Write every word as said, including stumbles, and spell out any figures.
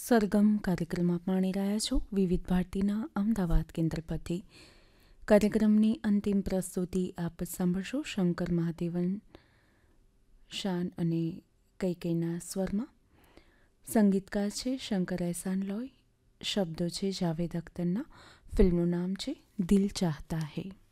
સરગમ કાર્યક્રમ આપ માણી રહ્યા છો વિવિધ ભારતીના અમદાવાદ કેન્દ્ર પરથી. કાર્યક્રમની અંતિમ પ્રસ્તુતિ આપ સાંભળશો શંકર મહાદેવન શાન અને કૈકેયના સ્વરમાં. સંગીતકાર છે શંકર એહસાન લોય, શબ્દો છે જાવેદ અખ્તરના, ફિલ્મનું નામ છે દિલ ચાહતા હૈ.